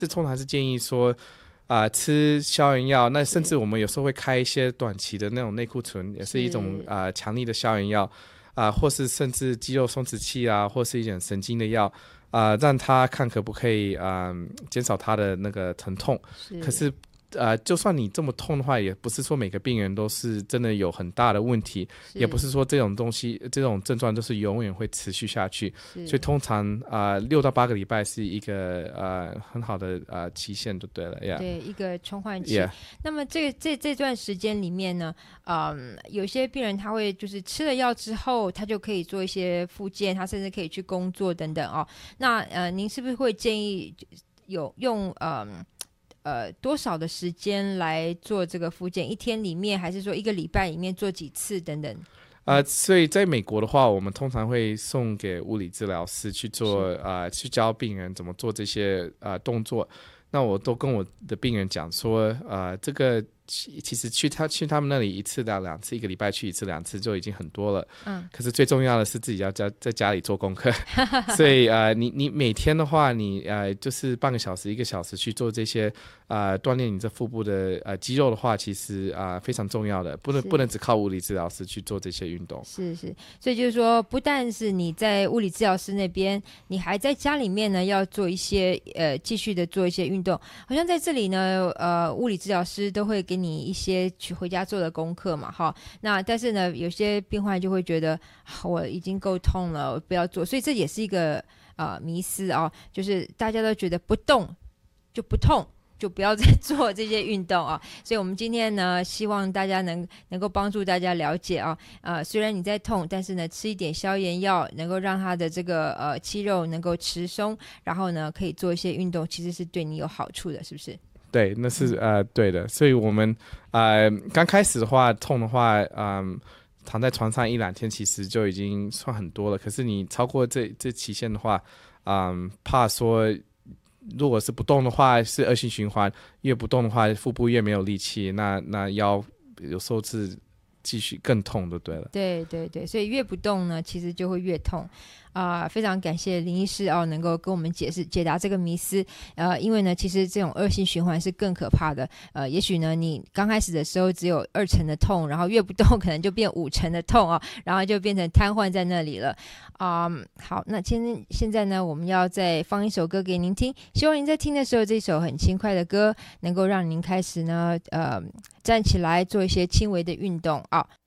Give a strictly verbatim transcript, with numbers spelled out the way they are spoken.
是通常是建议说，啊、呃吃消炎药，那甚至我们有时候会开一些短期的那种内库存，也是一种啊、呃、强力的消炎药，啊、呃，或是甚至肌肉松弛剂啊，或是一点神经的药，啊、呃，让他看可不可以啊、呃、减少他的那个疼痛。可是呃，就算你这么痛的话，也不是说每个病人都是真的有很大的问题，也不是说这种东西、这种症状都是永远会持续下去。所以通常啊，六、呃、到八个礼拜是一个呃很好的呃期限，就对了。Yeah. 对，一个重缓期。 Yeah. 那么这个这这段时间里面呢，嗯，有些病人他会就是吃了药之后，他就可以做一些复健，他甚至可以去工作等等哦。那呃，您是不是会建议有用嗯？呃，多少的时间来做这个复健？一天里面，还是说一个礼拜里面做几次等等？ 呃，所以在美国的话，我们通常会送给物理治疗师去做，呃，去教病人怎么做这些呃动作。那我都跟我的病人讲说，呃，这个其实去他去他们那里一次到两次，一个礼拜去一次两次就已经很多了。嗯。可是最重要的是自己要在在家里做功课，所以呃，你你每天的话，你呃就是半个小时一个小时去做这些呃锻炼你这腹部的呃肌肉的话，其实啊、呃、非常重要的，不能不能只靠物理治疗师去做这些运动。 是是，所以就是说，不但是你在物理治疗师那边，你还在家里面呢要做一些呃继续的做一些运动。好像在这里呢，呃，物理治疗师都会给你一些去回家做的功课嘛，哈。那但是呢，有些病患就会觉得、啊、我已经够痛了，我不要做，所以这也是一个呃迷思啊，就是大家都觉得不动就不痛，就不要再做这些运动啊。所以我们今天呢，希望大家能能够帮助大家了解啊，呃，虽然你在痛，但是呢，吃一点消炎药，能够让他的这个呃肌肉能够持松，然后呢，可以做一些运动，其实是对你有好处的，是不是？ 对，那是呃对的。所以我们呃刚开始的话，痛的话，嗯、呃，躺在床上一两天，其实就已经算很多了。可是你超过这这期限的话，嗯、呃，怕说。如果是不动的话是恶性循环，越不动的话腹部越没有力气，那那腰有时候是继续更痛就对了。 对对对，所以越不动呢其实就会越痛啊、呃！非常感谢林医师哦，能够跟我们解释解答这个迷思。呃，因为呢，其实这种恶性循环是更可怕的。呃，也许呢，你刚开始的时候只有二成的痛，然后越不动可能就变五成的痛啊、哦，然后就变成瘫痪在那里了。啊、嗯，好，那现现在呢，我们要再放一首歌给您听，希望您在听的时候，这首很轻快的歌能够让您开始呢，呃，站起来做一些轻微的运动啊。